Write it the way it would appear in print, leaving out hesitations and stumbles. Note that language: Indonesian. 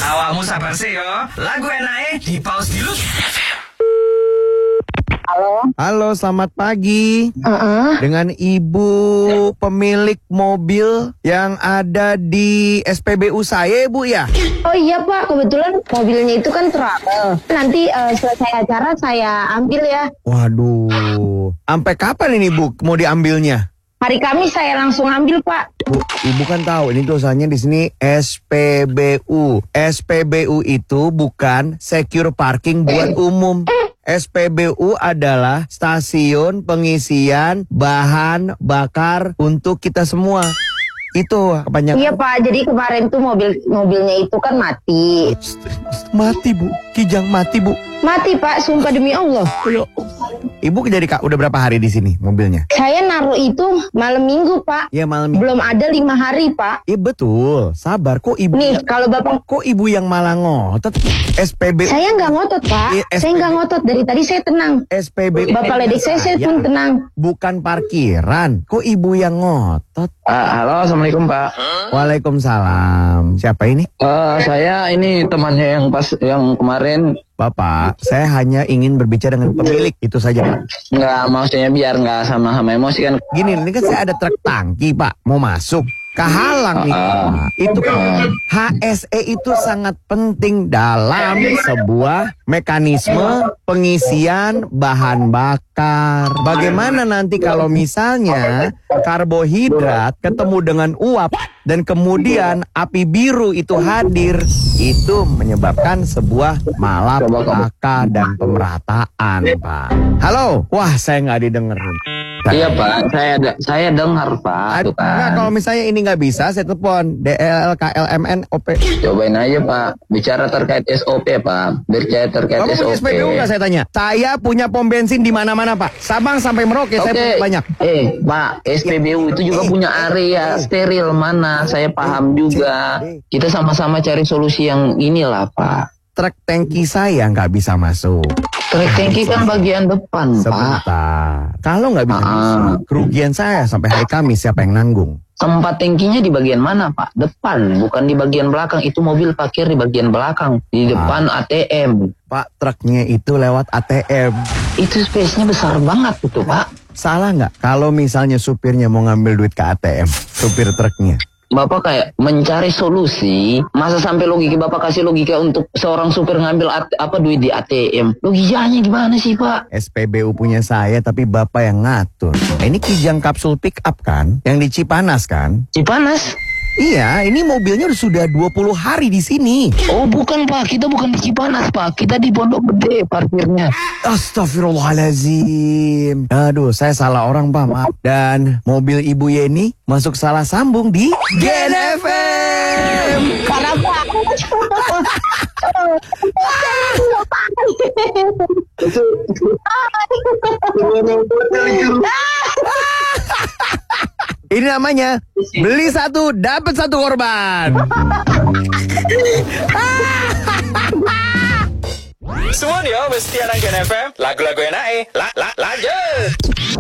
Awakmu sabar sih yo. Lagu enake di pause dulu. Halo, selamat pagi. Dengan ibu pemilik mobil yang ada di SPBU saya, Bu ya? Oh iya Pak, kebetulan mobilnya itu kan travel. Nanti selesai acara saya ambil ya. Waduh, sampai kapan ini Bu mau diambilnya? Hari Kamis saya langsung ambil Pak. Bu, ibu kan tahu ini tulisannya di sini SPBU. SPBU itu bukan secure parking buat umum. SPBU adalah stasiun pengisian bahan bakar untuk kita semua. Itu kebanyakan. Iya Pak, jadi kemarin tuh mobilnya itu kan mati. Mati Bu, Kijang mati Bu. Mati Pak, sumpah demi Allah. Ibu jadi udah berapa hari di sini mobilnya? Saya naruh itu malam minggu Pak. Ya malam minggu. Belum ada 5 hari Pak. Iya betul, sabar kok ibu. Nih kalau Bapak. Kok ibu yang malah ngotot? SPBU. Saya nggak ngotot Pak. Saya nggak ngotot, dari tadi saya tenang. SPBU. Bapak ledek saya pun tenang. Bukan parkiran. Kok ibu yang ngotot? Halo, assalamualaikum Pak. Waalaikumsalam. Siapa ini? Saya ini temannya yang kemarin. Bapak, saya hanya ingin berbicara dengan pemilik, itu saja Pak. Nggak, maksudnya biar nggak sama-sama emosi kan. Gini, ini kan saya ada truk tangki Pak, mau masuk. Kehalang nih Pak. Itu kan HSE itu sangat penting dalam sebuah mekanisme pengisian bahan bakar. Bagaimana nanti kalau misalnya karbohidrat ketemu dengan uap dan kemudian api biru itu hadir, itu menyebabkan sebuah malapetaka dan pemerataan Pak. Halo, wah saya nggak didengerin. Iya Pak, saya dengar Pak. Nah, kalau misalnya ini nggak bisa, saya telepon DL, KLMN, OP. Cobain aja Pak, bicara terkait SOP Pak, berbicara terkait Kamu punya SOP. SPBU nggak saya tanya? Saya punya pom bensin di mana-mana Pak, Sabang sampai Merauke saya punya banyak. Pak, SPBU itu juga punya area steril mana, saya paham juga. Kita sama-sama cari solusi yang inilah Pak. Truk tangki saya nggak bisa masuk. Truk tangki kan bagian depan Pak. Sebentar. Kalau nggak bisa masuk, kerugian saya sampai hari Kamis siapa yang nanggung? Tempat tangkinya di bagian mana Pak? Depan, bukan di bagian belakang. Itu mobil parkir di bagian belakang, di depan ATM. Pak, truknya itu lewat ATM. Itu space-nya besar banget itu Pak. Salah nggak kalau misalnya supirnya mau ngambil duit ke ATM, supir truknya? Bapak kayak mencari solusi, masa sampai logika Bapak kasih logika untuk seorang supir ngambil duit di ATM. Logikanya gimana sih Pak? SPBU punya saya tapi Bapak yang ngatur. Ini Kijang kapsul pick up kan? Yang di Cipanas kan? Cipanas? Iya, ini mobilnya sudah 20 hari di sini. Oh bukan Pak, kita bukan di Cipanas Pak, kita di Pondok Gede parkirnya. Astagfirullahaladzim. Aduh, saya salah orang Pak, maaf. Dan mobil Ibu Yeni masuk salah sambung di Gen FM. Karena Pak. Ini namanya beli satu dapat satu korban. Semua dia mesti anak Gen FM. Lagu-lagu enake. Lanjut.